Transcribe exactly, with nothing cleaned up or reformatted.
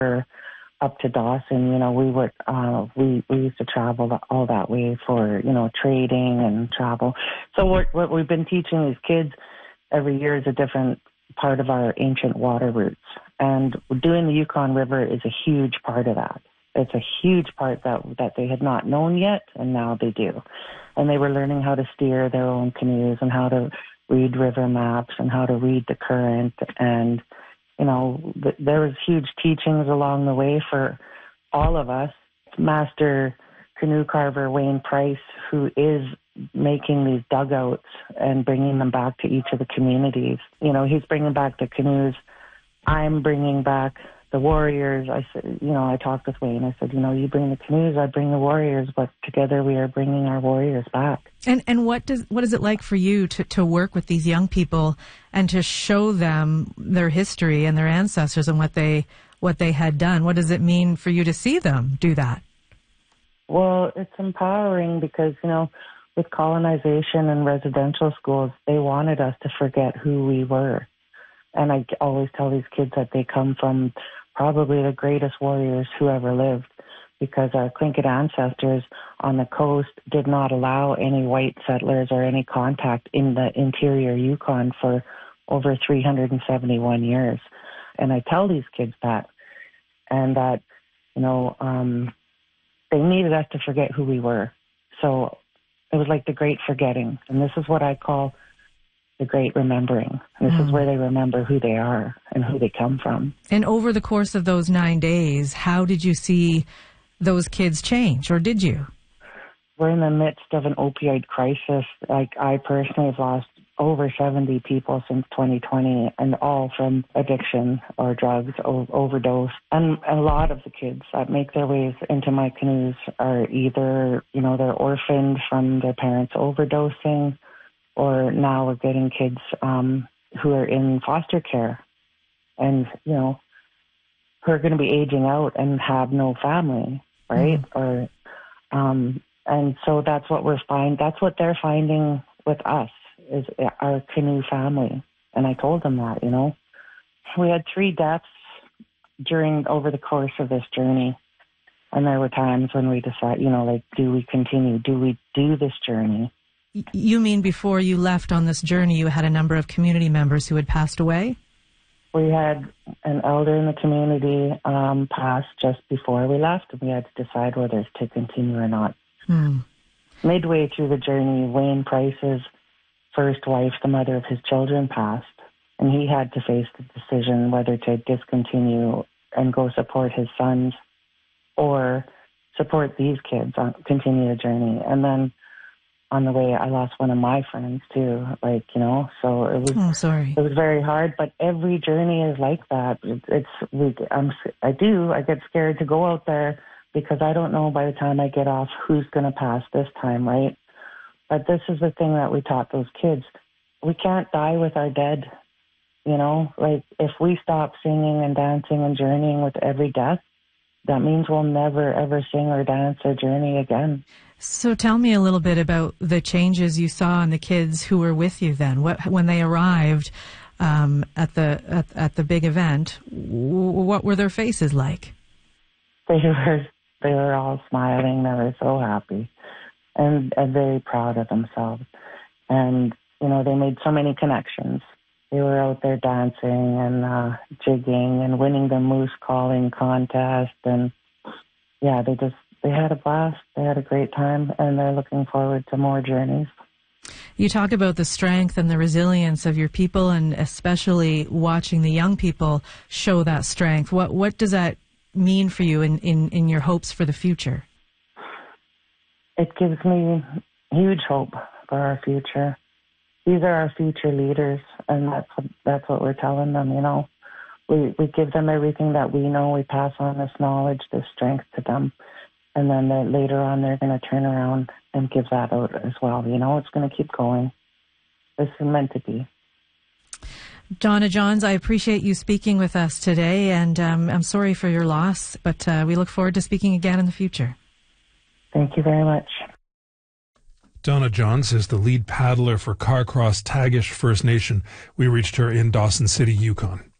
River up to Dawson. You know, we would uh, we we used to travel all that way for, you know, trading and travel. So what what we've been teaching these kids every year is a different part of our ancient water routes, and doing the Yukon River is a huge part of that. It's a huge part that that they had not known yet, and now they do. And they were learning how to steer their own canoes and how to read river maps and how to read the current. And, you know, th- there was huge teachings along the way for all of us. Master canoe carver Wayne Price, who is making these dugouts and bringing them back to each of the communities. You know, he's bringing back the canoes. I'm bringing back the warriors. I said, you know, I talked with Wayne. I said, you know, you bring the canoes, I bring the warriors, but together we are bringing our warriors back. And and what does what is it like for you to, to work with these young people and to show them their history and their ancestors and what they what they had done? What does it mean for you to see them do that? Well, it's empowering because, you know, with colonization and residential schools, they wanted us to forget who we were. And I always tell these kids that they come from probably the greatest warriors who ever lived, because our Tlingit ancestors on the coast did not allow any white settlers or any contact in the interior Yukon for over three hundred seventy-one years. And I tell these kids that, and that, you know, um, they needed us to forget who we were. So it was like the great forgetting. And this is what I call the great remembering. This mm. is where they remember who they are and who they come from. And over the course of those nine days, how did you see those kids change, or did you? We're in the midst of an opioid crisis. Like, I personally have lost over seventy people since twenty twenty, and all from addiction or drugs or overdose. And a lot of the kids that make their ways into my canoes are either, you know, they're orphaned from their parents overdosing, or now we're getting kids um, who are in foster care and, you know, who are going to be aging out and have no family, right? Mm. Or, um, and so that's what we're finding. That's what they're finding with us, is our canoe family. And I told them that, you know. We had three deaths during, over the course of this journey. And there were times when we decided, you know, like, do we continue? Do we do this journey? You mean before you left on this journey, you had a number of community members who had passed away? We had an elder in the community um, pass just before we left, and we had to decide whether to continue or not. Hmm. Midway through the journey, Wayne Price's first wife, the mother of his children, passed, and he had to face the decision whether to discontinue and go support his sons or support these kids, on, continue the journey. And then on the way, I lost one of my friends too, like, you know, so it was, oh, sorry. It was very hard, but every journey is like that. It, it's, we, I'm, I do, I get scared to go out there because I don't know by the time I get off who's going to pass this time, right? But this is the thing that we taught those kids. We can't die with our dead, you know, like if we stop singing and dancing and journeying with every death, that means we'll never, ever sing or dance or journey again. So tell me a little bit about the changes you saw in the kids who were with you then. What, when they arrived um, at the at, at the big event, w- what were their faces like? They were they were all smiling. They were so happy and, and very proud of themselves. And, you know, they made so many connections. They were out there dancing and uh, jigging and winning the moose calling contest. And, yeah, they just, they had a blast. They had a great time, and they're looking forward to more journeys. You talk about the strength and the resilience of your people, and especially watching the young people show that strength. What what does that mean for you in, in, in your hopes for the future? It gives me huge hope for our future. These are our future leaders, and that's what, that's what we're telling them, you know. We, we give them everything that we know. We pass on this knowledge, this strength to them. And then later on, they're going to turn around and give that out as well. You know, it's going to keep going. This is meant to be. Donna Johns, I appreciate you speaking with us today, and um, I'm sorry for your loss, but uh, we look forward to speaking again in the future. Thank you very much. Donna Johns is the lead paddler for Carcross Tagish First Nation. We reached her in Dawson City, Yukon.